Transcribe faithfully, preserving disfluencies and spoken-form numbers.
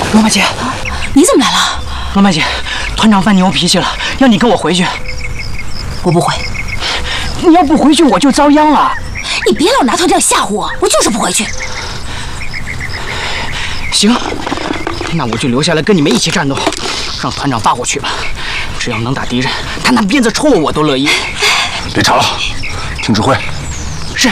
罗马姐， 你怎么来了？ 罗马姐，团长犯牛脾气了，要你跟我回去。 我不回。 你要不回去，我就遭殃了。 你别老拿团长吓唬我，我就是不回去。 行，那我就留下来跟你们一起战斗，让团长发过去吧。只要能打敌人，他那鞭子抽我，我都乐意。 别吵了，听指挥。